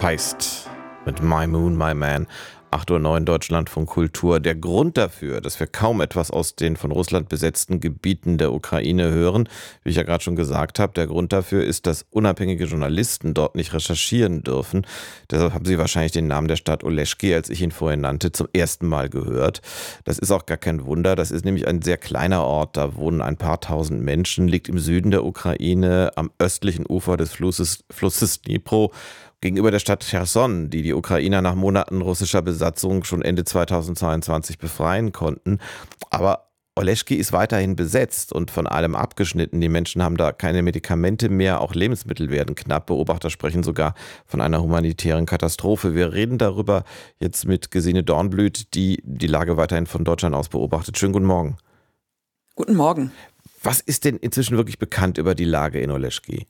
Feist mit My Moon, My Man. 8:09 Uhr Deutschlandfunk Kultur. Der Grund dafür, dass wir kaum etwas aus den von Russland besetzten Gebieten der Ukraine hören, wie ich ja gerade schon gesagt habe, der Grund dafür ist, dass unabhängige Journalisten dort nicht recherchieren dürfen. Deshalb haben Sie wahrscheinlich den Namen der Stadt Oleschki, als ich ihn vorhin nannte, zum ersten Mal gehört. Das ist auch gar kein Wunder. Das ist nämlich ein sehr kleiner Ort. Da wohnen ein paar tausend Menschen, liegt im Süden der Ukraine, am östlichen Ufer des Flusses Dnipro, gegenüber der Stadt Cherson, die die Ukrainer nach Monaten russischer Besatzung schon Ende 2022 befreien konnten. Aber Oleschki ist weiterhin besetzt und von allem abgeschnitten. Die Menschen haben da keine Medikamente mehr, auch Lebensmittel werden knapp. Beobachter sprechen sogar von einer humanitären Katastrophe. Wir reden darüber jetzt mit Gesine Dornblüt, die die Lage weiterhin von Deutschland aus beobachtet. Schönen guten Morgen. Guten Morgen. Was ist denn inzwischen wirklich bekannt über die Lage in Oleschki?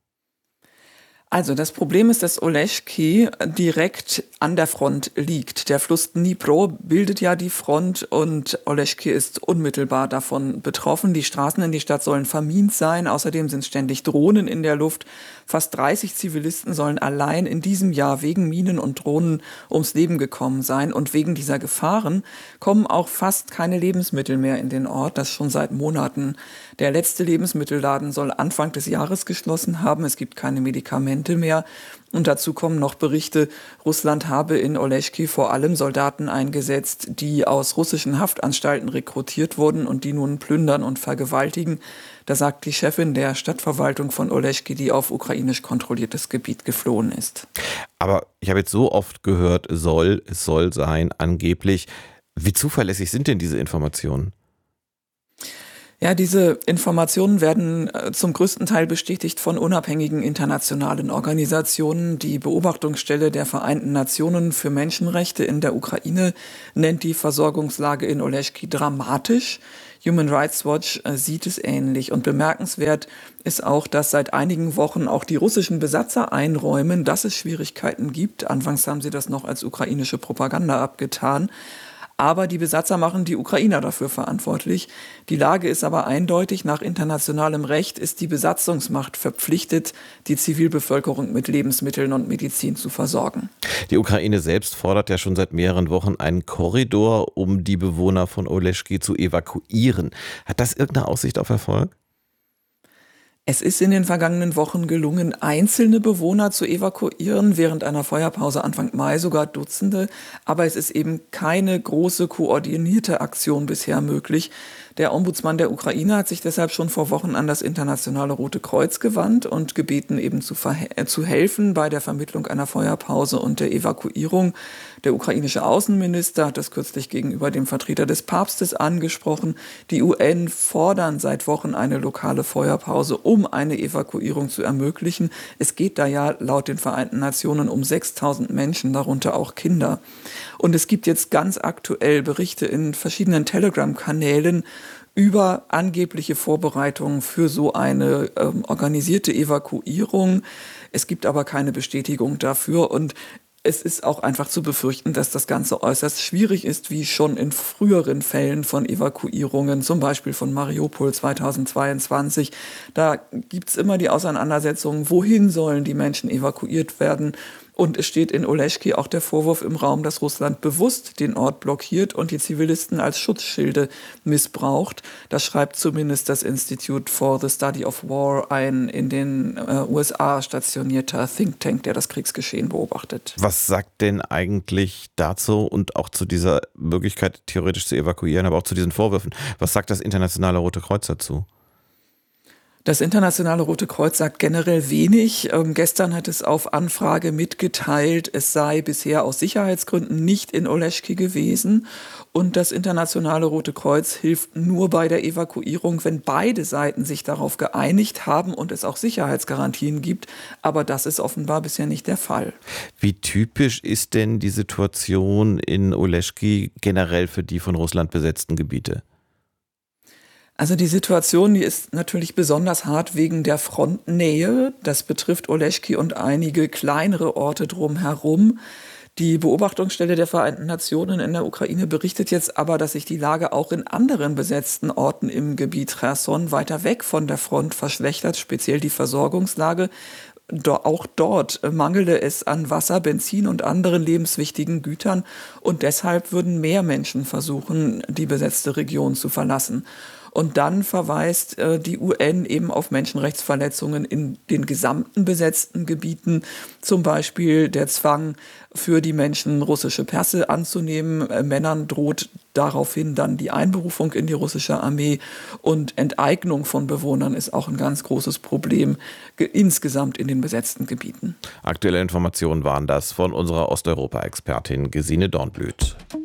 Also das Problem ist, dass Oleschki direkt an der Front liegt. Der Fluss Dnipro bildet ja die Front und Oleschki ist unmittelbar davon betroffen. Die Straßen in die Stadt sollen vermint sein. Außerdem sind ständig Drohnen in der Luft. Fast 30 Zivilisten sollen allein in diesem Jahr wegen Minen und Drohnen ums Leben gekommen sein. Und wegen dieser Gefahren kommen auch fast keine Lebensmittel mehr in den Ort. Das schon seit Monaten. Der letzte Lebensmittelladen soll Anfang des Jahres geschlossen haben. Es gibt keine Medikamente mehr. Und dazu kommen noch Berichte, Russland habe in Oleschki vor allem Soldaten eingesetzt, die aus russischen Haftanstalten rekrutiert wurden und die nun plündern und vergewaltigen. Da sagt die Chefin der Stadtverwaltung von Oleschki, die auf ukrainisch kontrolliertes Gebiet geflohen ist. Aber ich habe jetzt so oft gehört, es soll sein, angeblich. Wie zuverlässig sind denn diese Informationen? Ja, diese Informationen werden zum größten Teil bestätigt von unabhängigen internationalen Organisationen. Die Beobachtungsstelle der Vereinten Nationen für Menschenrechte in der Ukraine nennt die Versorgungslage in Oleschki dramatisch. Human Rights Watch sieht es ähnlich. Und bemerkenswert ist auch, dass seit einigen Wochen auch die russischen Besatzer einräumen, dass es Schwierigkeiten gibt. Anfangs haben sie das noch als ukrainische Propaganda abgetan. Aber die Besatzer machen die Ukrainer dafür verantwortlich. Die Lage ist aber eindeutig. Nach internationalem Recht ist die Besatzungsmacht verpflichtet, die Zivilbevölkerung mit Lebensmitteln und Medizin zu versorgen. Die Ukraine selbst fordert ja schon seit mehreren Wochen einen Korridor, um die Bewohner von Oleschki zu evakuieren. Hat das irgendeine Aussicht auf Erfolg? Es ist in den vergangenen Wochen gelungen, einzelne Bewohner zu evakuieren, während einer Feuerpause Anfang Mai sogar Dutzende. Aber es ist eben keine große koordinierte Aktion bisher möglich. Der Ombudsmann der Ukraine hat sich deshalb schon vor Wochen an das Internationale Rote Kreuz gewandt und gebeten, eben zu helfen bei der Vermittlung einer Feuerpause und der Evakuierung. Der ukrainische Außenminister hat das kürzlich gegenüber dem Vertreter des Papstes angesprochen. Die UN fordern seit Wochen eine lokale Feuerpause, um eine Evakuierung zu ermöglichen. Es geht da ja laut den Vereinten Nationen um 6.000 Menschen, darunter auch Kinder. Und es gibt jetzt ganz aktuell Berichte in verschiedenen Telegram-Kanälen über angebliche Vorbereitungen für so eine organisierte Evakuierung. Es gibt aber keine Bestätigung dafür und es ist auch einfach zu befürchten, dass das Ganze äußerst schwierig ist, wie schon in früheren Fällen von Evakuierungen, zum Beispiel von Mariupol 2022. Da gibt's immer die Auseinandersetzung, wohin sollen die Menschen evakuiert werden? Und es steht in Oleschki auch der Vorwurf im Raum, dass Russland bewusst den Ort blockiert und die Zivilisten als Schutzschilde missbraucht. Das schreibt zumindest das Institute for the Study of War, ein in den USA stationierter Think Tank, der das Kriegsgeschehen beobachtet. Was sagt denn eigentlich dazu und auch zu dieser Möglichkeit, theoretisch zu evakuieren, aber auch zu diesen Vorwürfen? Was sagt das Internationale Rote Kreuz dazu? Das Internationale Rote Kreuz sagt generell wenig. Gestern hat es auf Anfrage mitgeteilt, es sei bisher aus Sicherheitsgründen nicht in Oleschki gewesen. Und das Internationale Rote Kreuz hilft nur bei der Evakuierung, wenn beide Seiten sich darauf geeinigt haben und es auch Sicherheitsgarantien gibt. Aber das ist offenbar bisher nicht der Fall. Wie typisch ist denn die Situation in Oleschki generell für die von Russland besetzten Gebiete? Also die Situation, die ist natürlich besonders hart wegen der Frontnähe. Das betrifft Oleschki und einige kleinere Orte drumherum. Die Beobachtungsstelle der Vereinten Nationen in der Ukraine berichtet jetzt aber, dass sich die Lage auch in anderen besetzten Orten im Gebiet Cherson weiter weg von der Front verschlechtert, speziell die Versorgungslage. auch dort mangele es an Wasser, Benzin und anderen lebenswichtigen Gütern und deshalb würden mehr Menschen versuchen, die besetzte Region zu verlassen. Und dann verweist die UN eben auf Menschenrechtsverletzungen in den gesamten besetzten Gebieten, zum Beispiel der Zwang für die Menschen, russische Pässe anzunehmen. Männern droht daraufhin dann die Einberufung in die russische Armee und Enteignung von Bewohnern ist auch ein ganz großes Problem insgesamt in den besetzten Gebieten. Aktuelle Informationen waren das von unserer Osteuropa-Expertin Gesine Dornblüt.